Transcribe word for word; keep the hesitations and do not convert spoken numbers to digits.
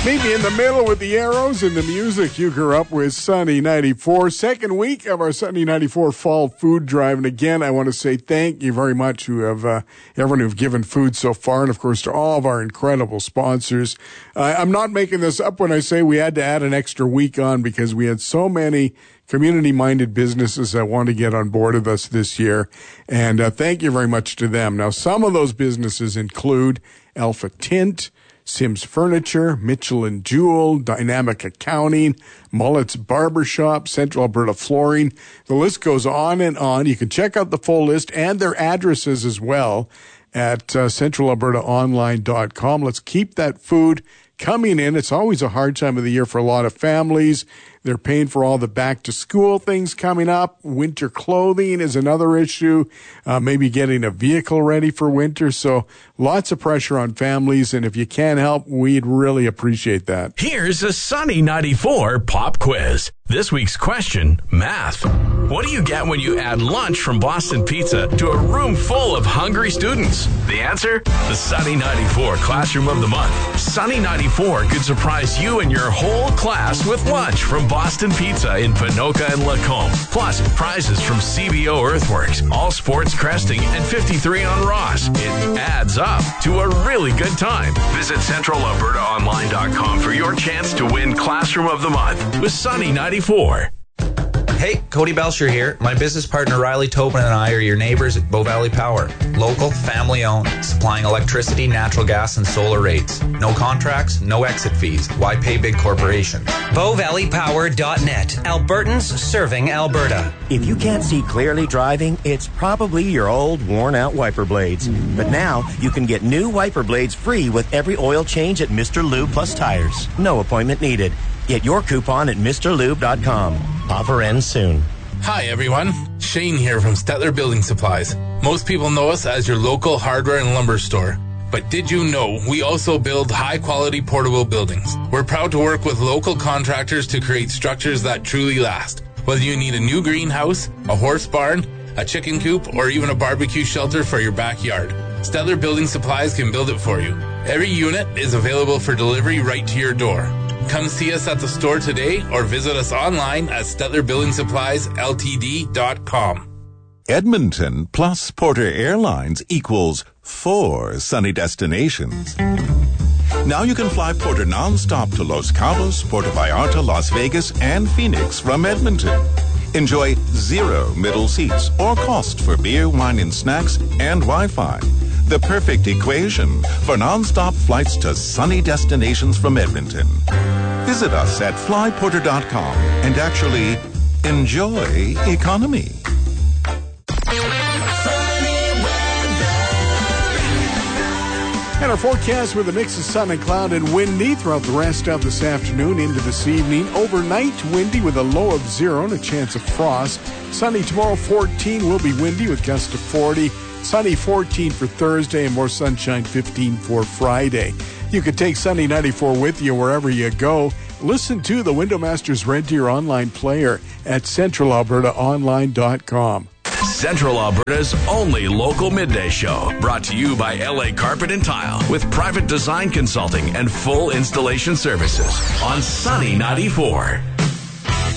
Meet me in the middle with the arrows and the music. You grew up with Sunny ninety-four. Second week of our Sunny ninety-four Fall Food Drive. And again, I want to say thank you very much to have, uh, everyone who've given food so far. And of course, to all of our incredible sponsors. Uh, I'm not making this up when I say we had to add an extra week on because we had so many community-minded businesses that want to get on board with us this year. And uh, thank you very much to them. Now, some of those businesses include Alpha Tint, Sims Furniture, Mitchell and Jewell, Dynamic Accounting, Mullet's Barbershop, Central Alberta Flooring. The list goes on and on. You can check out the full list and their addresses as well at uh, central alberta online dot com. Let's keep that food coming in. It's always a hard time of the year for a lot of families. They're paying for all the back-to-school things coming up. Winter clothing is another issue. Uh, maybe getting a vehicle ready for winter. So lots of pressure on families. And if you can help, we'd really appreciate that. Here's a Sunny ninety-four pop quiz. This week's question, math. What do you get when you add lunch from Boston Pizza to a room full of hungry students? The answer? The Sunny ninety-four Classroom of the Month. Sunny ninety-four could surprise you and your whole class with lunch from Boston Pizza in Panoka and Lacombe. Plus, prizes from C B O Earthworks, All Sports Cresting, and fifty-three on Ross. It adds up to a really good time. Visit central alberta online dot com for your chance to win Classroom of the Month with Sunny ninety-four. Hey, Cody Belcher here. My business partner Riley Tobin and I are your neighbors at Bow Valley Power. Local, family-owned, supplying electricity, natural gas, and solar rates. No contracts, no exit fees. Why pay big corporations? bow valley power dot net. Albertans serving Alberta. If you can't see clearly driving, it's probably your old, worn-out wiper blades. But now, you can get new wiper blades free with every oil change at Mister Lube Plus Tires. No appointment needed. Get your coupon at mister lube dot com. Offer ends soon. Hi everyone, Shane here from Stettler Building Supplies. Most people know us as your local hardware and lumber store. But did you know we also build high-quality portable buildings? We're proud to work with local contractors to create structures that truly last. Whether you need a new greenhouse, a horse barn, a chicken coop, or even a barbecue shelter for your backyard, Stettler Building Supplies can build it for you. Every unit is available for delivery right to your door. Come see us at the store today or visit us online at stettler building supplies l t d dot com. Edmonton plus Porter Airlines equals four sunny destinations. Now you can fly Porter nonstop to Los Cabos, Puerto Vallarta, Las Vegas, and Phoenix from Edmonton. Enjoy zero middle seats or cost for beer, wine, and snacks and Wi-Fi. The perfect equation for nonstop flights to sunny destinations from Edmonton. Visit us at fly porter dot com and actually enjoy economy. And our forecast with a mix of sun and cloud and windy throughout the rest of this afternoon into this evening. Overnight, windy with a low of zero and a chance of frost. Sunny tomorrow, fourteen. Will be windy with gusts of forty. Sunny fourteen for Thursday and more sunshine fifteen for Friday. You can take Sunny ninety-four with you wherever you go. Listen to the Window Masters Red Deer online player at central alberta online dot com. Central Alberta's only local midday show, brought to you by L A Carpet and Tile, with private design consulting and full installation services on Sunny ninety-four.